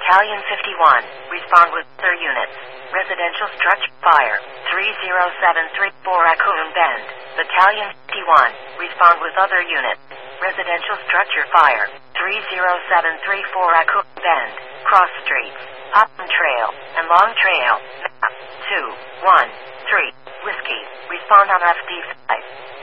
Battalion 51, respond with other units. Residential structure fire, 30734 Raccoon Bend. Battalion 51, respond with other units. Residential structure fire, 30734 Raccoon Bend. Cross streets, Popham Trail, and Long Trail. Map 213 Whiskey, respond on FD5.